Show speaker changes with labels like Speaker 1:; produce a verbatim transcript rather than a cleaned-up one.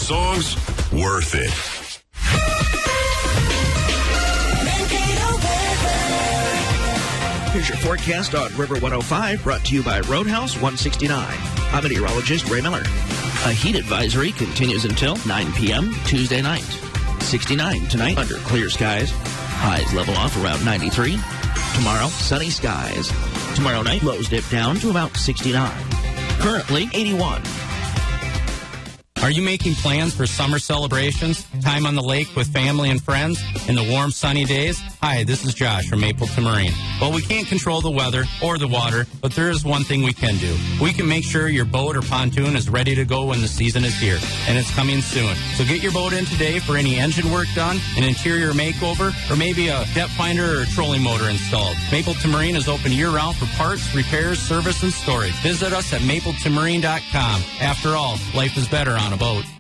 Speaker 1: songs worth it.
Speaker 2: Here's your forecast on River one oh five, brought to you by Roadhouse one sixty-nine. I'm meteorologist Ray Miller. A heat advisory continues until nine p.m. Tuesday night. sixty-nine tonight under clear skies. Highs level off around ninety-three. Tomorrow, sunny skies. Tomorrow night, lows dip down to about sixty-nine. Currently, eighty-one.
Speaker 3: Are you making plans for summer celebrations? Time on the lake with family and friends? In the warm, sunny days? Hi, this is Josh from Mapleton Marine. Well, we can't control the weather or the water, but there is one thing we can do. We can make sure your boat or pontoon is ready to go when the season is here, and it's coming soon. So get your boat in today for any engine work done, an interior makeover, or maybe a depth finder or a trolling motor installed. Mapleton Marine is open year-round for parts, repairs, service, and storage. Visit us at mapleton marine dot com. After all, life is better on a boat.